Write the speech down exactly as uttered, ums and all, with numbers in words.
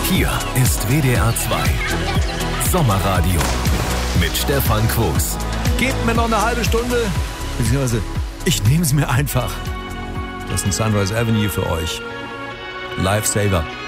Hier ist W D R zwei Sommerradio mit Stefan Quos. Gebt mir noch eine halbe Stunde, beziehungsweise ich nehme es mir einfach. Das ist ein Sunrise Avenue für euch. Lifesaver.